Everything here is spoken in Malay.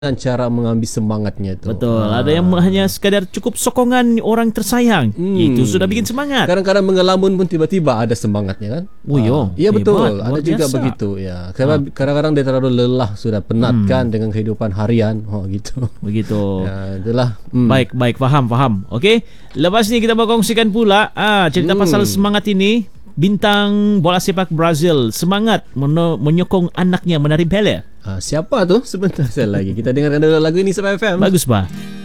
dan cara mengambil semangatnya tu. Betul. Ada yang hanya sekadar cukup sokongan orang tersayang. Itu sudah bikin semangat. Kadang-kadang mengelamun pun tiba-tiba ada semangatnya kan. Oh yo. Ya betul. Hebat, Ada juga biasa. begitu ya. Kadang-kadang dia terlalu lelah, sudah penat kan dengan kehidupan harian. Gitu. Begitu. Ya, itulah. Baik, faham. Okey. Lepas ni kita mau kongsikan pula cerita pasal semangat ini. Bintang bola sepak Brazil semangat menyokong anaknya menari ballet. Siapa tu? Sebentar lagi. Kita dengarkan dulu lagu ini sampai FM. Bagus, Pak.